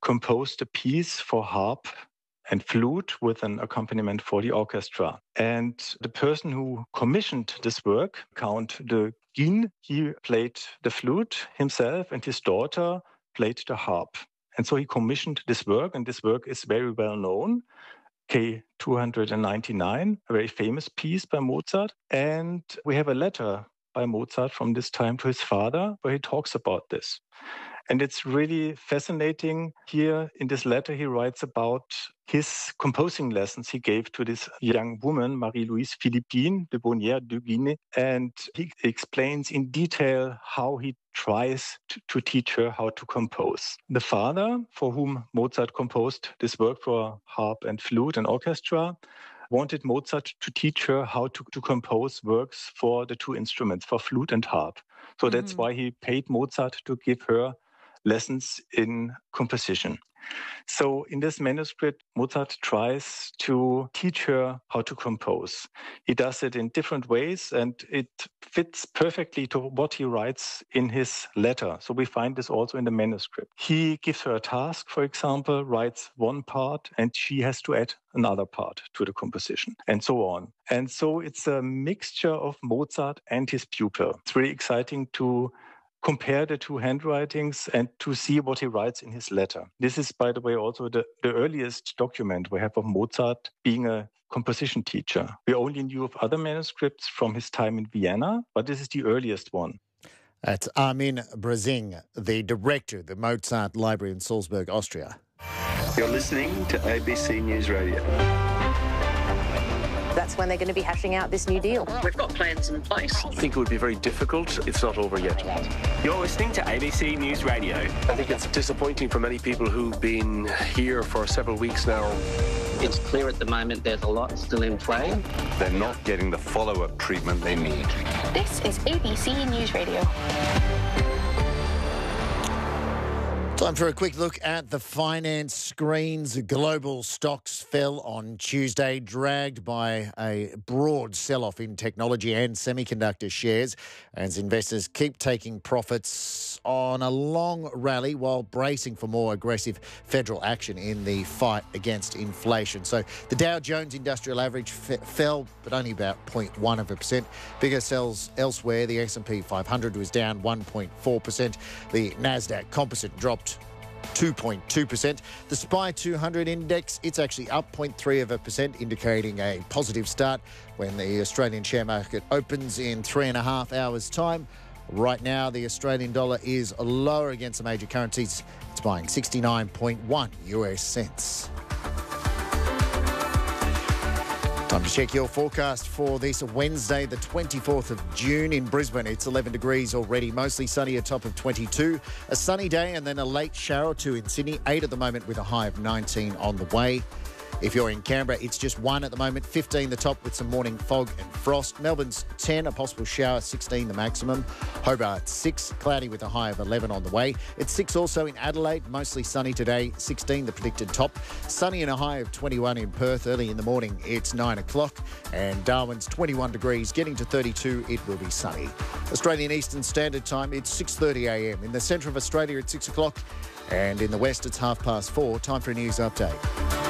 composed a piece for harp and flute with an accompaniment for the orchestra. And the person who commissioned this work, Count de Guin, he played the flute himself, and his daughter played the harp. And so he commissioned this work, and this work is very well known. K299, a very famous piece by Mozart. And we have a letter by Mozart from this time to his father where he talks about this. And it's really fascinating. Here in this letter, he writes about his composing lessons he gave to this young woman, Marie-Louise Philippine de Bonnière de Guinée. And he explains in detail how he tries to teach her how to compose. The father, for whom Mozart composed this work for harp and flute and orchestra, wanted Mozart to teach her how to compose works for the two instruments, for flute and harp. So that's why he paid Mozart to give her lessons in composition. So in this manuscript, Mozart tries to teach her how to compose. He does it in different ways, and it fits perfectly to what he writes in his letter. So we find this also in the manuscript. He gives her a task, for example, writes one part, and she has to add another part to the composition, and so on. And so it's a mixture of Mozart and his pupil. It's really exciting to compare the two handwritings and to see what he writes in his letter. This is, by the way, also the earliest document we have of Mozart being a composition teacher. We only knew of other manuscripts from his time in Vienna, but this is the earliest one. That's Armin Brasing, the director of the Mozart Library in Salzburg, Austria. You're listening to ABC News Radio. That's when they're going to be hashing out this new deal. We've got plans in place. I think it would be very difficult. It's not over yet. You're listening to ABC News Radio. I think it's disappointing for many people who've been here for several weeks now. It's clear at the moment there's a lot still in play. They're not getting the follow-up treatment they need. This is ABC News Radio. Time for a quick look at the finance screens. Global stocks fell on Tuesday, dragged by a broad sell-off in technology and semiconductor shares, as investors keep taking profits on a long rally while bracing for more aggressive federal action in the fight against inflation. So the Dow Jones Industrial Average fell, but only about 0.1%. Bigger sells elsewhere. The S&P 500 was down 1.4%. The Nasdaq Composite dropped 2.2%. The SPY 200 index, it's actually up 0.3%, indicating a positive start when the Australian share market opens in 3.5 hours' time. Right now, the Australian dollar is lower against the major currencies. It's buying 69.1 US cents. Time to check your forecast for this Wednesday, the 24th of June in Brisbane. It's 11 degrees already, mostly sunny, a top of 22. A sunny day and then a late shower or two in Sydney, 8 at the moment with a high of 19 on the way. If you're in Canberra, it's just 1 at the moment, 15 the top with some morning fog and frost. Melbourne's 10, a possible shower, 16 the maximum. Hobart 6, cloudy with a high of 11 on the way. It's 6 also in Adelaide, mostly sunny today, 16 the predicted top. Sunny and a high of 21 in Perth. Early in the morning, it's 9 o'clock. And Darwin's 21 degrees, getting to 32, it will be sunny. Australian Eastern Standard Time, it's 6:30 a.m. In the centre of Australia, it's 6 o'clock. And in the west, it's 4:30. Time for a news update.